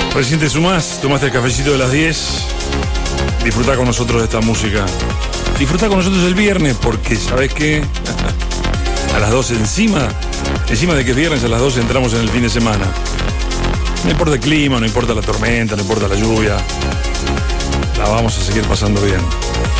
Recién te sumás, tomaste el cafecito de las 10. Disfrutá con nosotros de esta música. Disfrutá con nosotros el viernes, porque ¿sabés qué? A las 12 encima de que es viernes, a las 12 entramos en el fin de semana. No importa el clima, no importa la tormenta, no importa la lluvia. La vamos a seguir pasando bien.